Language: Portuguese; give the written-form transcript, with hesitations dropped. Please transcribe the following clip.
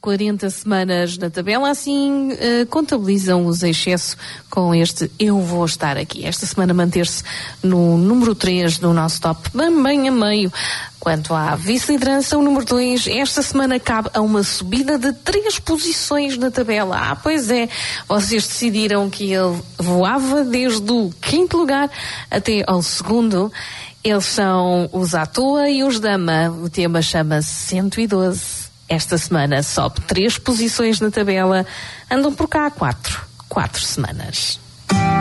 40 semanas na tabela, assim contabilizam os excessos com este Eu Vou Estar Aqui. Esta semana manter-se no número 3 do nosso top, bem a meio. Quanto à vice-liderança, o número 2, esta semana cabe a uma subida de 3 posições na tabela. Pois é, vocês decidiram que ele voava desde o 5º lugar até ao 2º. Eles são os À Toa e os Dama. O tema chama-se 112. Esta semana sobe 3 posições na tabela. Andam por cá 4 semanas.